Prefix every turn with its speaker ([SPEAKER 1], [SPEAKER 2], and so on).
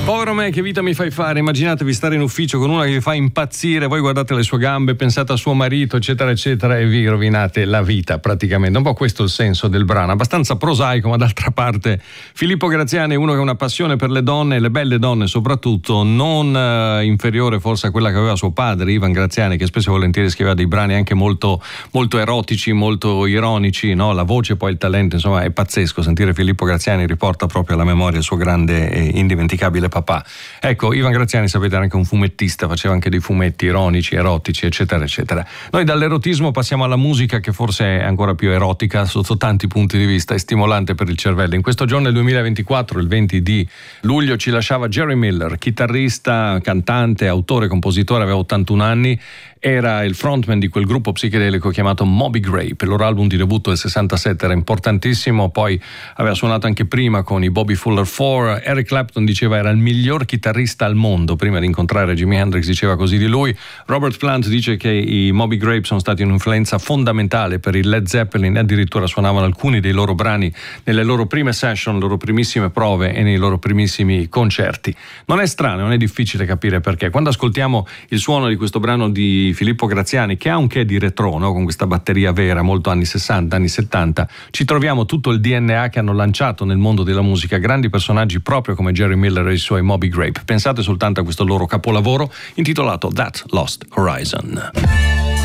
[SPEAKER 1] Povero me, che vita mi fai fare? Immaginatevi stare in ufficio con una che vi fa impazzire, voi guardate le sue gambe, pensate a suo marito, eccetera eccetera, e vi rovinate la vita praticamente. Un po' questo è il senso del brano, abbastanza prosaico, ma d'altra parte Filippo Graziani è uno che ha una passione per le donne, le belle donne soprattutto, non inferiore forse a quella che aveva suo padre Ivan Graziani, che spesso e volentieri scriveva dei brani anche molto, molto erotici, molto ironici, no? La voce, poi il talento, insomma è pazzesco. Sentire Filippo Graziani riporta proprio alla memoria il suo grande e indimenticabile papà. Ecco, Ivan Graziani, sapete, era anche un fumettista, faceva anche dei fumetti ironici, erotici, eccetera eccetera. Noi dall'erotismo passiamo alla musica, che forse è ancora più erotica sotto tanti punti di vista e stimolante per il cervello. In questo giorno del 2024, il 20 di luglio, ci lasciava Jerry Miller, chitarrista, cantante, autore, compositore, aveva 81 anni. Era il frontman di quel gruppo psichedelico chiamato Moby Grape. Il loro album di debutto del 67 era importantissimo, poi aveva suonato anche prima con i Bobby Fuller 4. Eric Clapton diceva era il miglior chitarrista al mondo, prima di incontrare Jimi Hendrix diceva così di lui. Robert Plant dice che i Moby Grape sono stati un'influenza fondamentale per il Led Zeppelin, addirittura suonavano alcuni dei loro brani nelle loro prime session, loro primissime prove e nei loro primissimi concerti. Non è strano, non è difficile capire perché. Quando ascoltiamo il suono di questo brano di Filippo Graziani, che ha un che di retro, no? Con questa batteria vera, molto anni 60, anni 70, ci troviamo tutto il DNA che hanno lanciato nel mondo della musica grandi personaggi proprio come Jerry Miller e i suoi Moby Grape. Pensate soltanto a questo loro capolavoro intitolato That Lost Horizon.